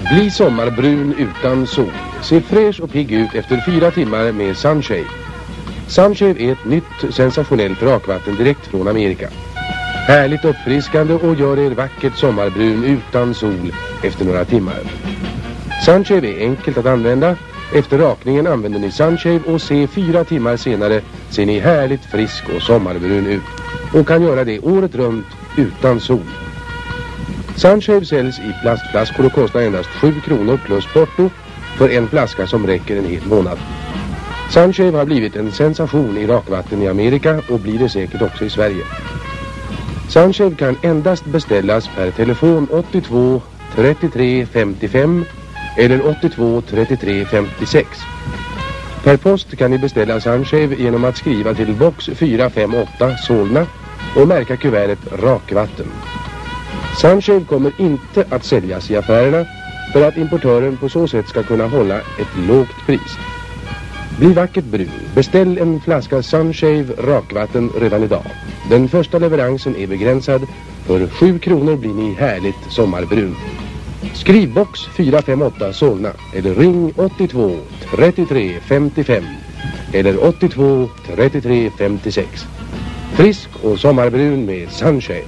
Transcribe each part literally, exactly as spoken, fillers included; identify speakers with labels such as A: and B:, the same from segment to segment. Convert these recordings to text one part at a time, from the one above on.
A: Bli sommarbrun utan sol. Se fräsch och pigg ut efter fyra timmar med Sunshave. Sunshave är ett nytt sensationellt rakvatten direkt från Amerika. Härligt uppfriskande och gör er vackert sommarbrun utan sol efter några timmar. Sunshave är enkelt att använda. Efter rakningen använder ni Sunshave och se fyra timmar senare ser ni härligt frisk och sommarbrun ut. Och kan göra det året runt utan sol. Sunshave säljs i plastflaskor och kostar endast sju kronor plus porto för en flaska som räcker en hel månad. Sunshave har blivit en sensation i rakvatten i Amerika och blir det säkert också i Sverige. Sunshave kan endast beställas per telefon åttiotvå trettiotre femtiofem eller åttiotvå trettiotre femtiosex. Per post kan ni beställa Sunshave genom att skriva till box fyra fem åtta Solna och märka kuvertet rakvatten. Sunshave kommer inte att säljas i affärerna för att importören på så sätt ska kunna hålla ett lågt pris. Bli vackert brun. Beställ en flaska Sunshave rakvatten redan idag. Den första leveransen är begränsad. För sju kronor blir ni härligt sommarbrun. Skriv box fyra fem åtta Solna eller ring åttiotvå trettiotre femtiofem eller åttiotvå trettiotre femtiosex. Frisk och sommarbrun med Sunshave.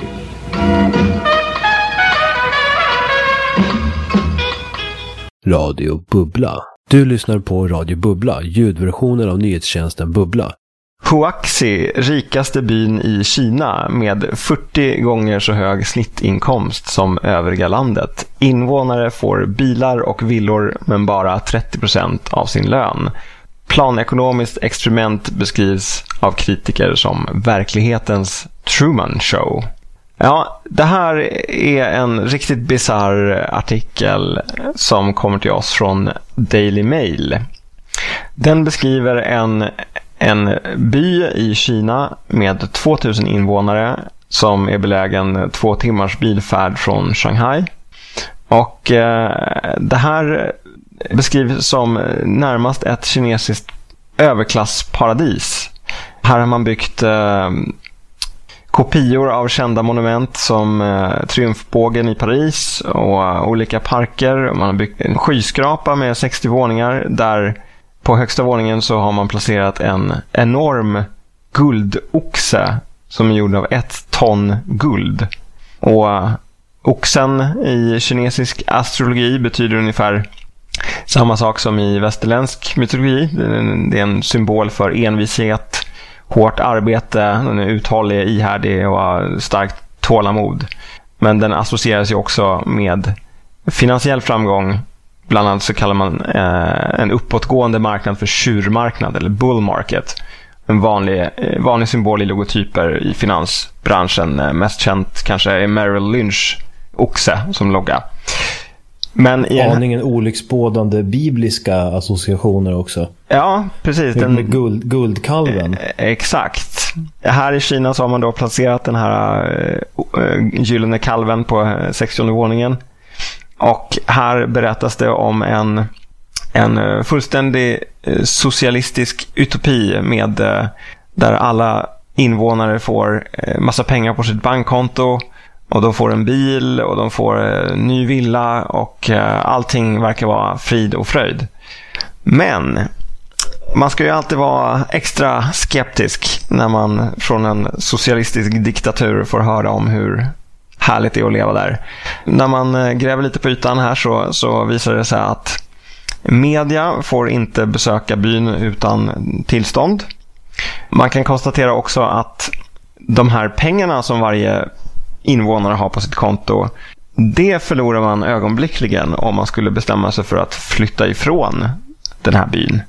B: Radio Bubbla. Du lyssnar på Radio Bubbla, ljudversionen av nyhetstjänsten Bubbla.
C: Huaxi, rikaste byn i Kina med fyrtio gånger så hög snittinkomst som övriga landet. Invånare får bilar och villor men bara trettio procent av sin lön. Planekonomiskt experiment beskrivs av kritiker som verklighetens Truman Show. Ja, det här är en riktigt bizarr artikel som kommer till oss från Daily Mail. Den beskriver en, en by i Kina med tvåtusen invånare som är belägen två timmars bilfärd från Shanghai. Och eh, det här beskrivs som närmast ett kinesiskt överklassparadis. Här har man byggt eh, kopior av kända monument som eh, Triumfbågen i Paris och olika parker. Man har byggt en skyskrapa med sextio våningar där på högsta våningen så har man placerat en enorm guldoxe som är gjord av ett ton guld. Och oxen i kinesisk astrologi betyder ungefär samma sak som i västerländsk mytologi. Det är en symbol för envishet, hårt arbete, den är uthållig, ihärdig och har starkt tålamod. Men den associeras ju också med finansiell framgång. Bland annat så kallar man eh, en uppåtgående marknad för tjurmarknad eller bull market. En vanlig, eh, vanlig symbol i logotyper i finansbranschen. Eh, mest känt kanske är Merrill Lynch oxe som logga. Men i
B: aningen en... olycksbådande bibliska associationer också.
C: Ja, precis.
B: Med, den... med guld, guldkalven.
C: Eh, exakt. Här i Kina så har man då placerat den här eh, gyllene kalven på sextionde våningen. Och här berättas det om en, en fullständig socialistisk utopi med, där alla invånare får massa pengar på sitt bankkonto och de får en bil och de får en ny villa och allting verkar vara frid och fröjd. Men man ska ju alltid vara extra skeptisk när man från en socialistisk diktatur får höra om hur härligt det är att leva där. När man gräver lite på ytan här så, så visar det sig att media får inte besöka byn utan tillstånd. Man kan konstatera också att de här pengarna som varje invånare har på sitt konto, det förlorar man ögonblickligen om man skulle bestämma sig för att flytta ifrån den här byn.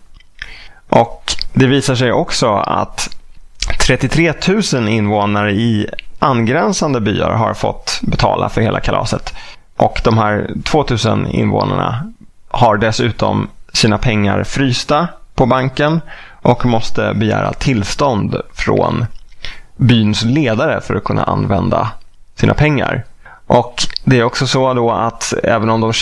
C: Och det visar sig också att trettiotre tusen invånare i angränsande byar har fått betala för hela kalaset. Och de här tvåtusen invånarna har dessutom sina pengar frysta på banken och måste begära tillstånd från byns ledare för att kunna använda sina pengar. Och det är också så då att även om de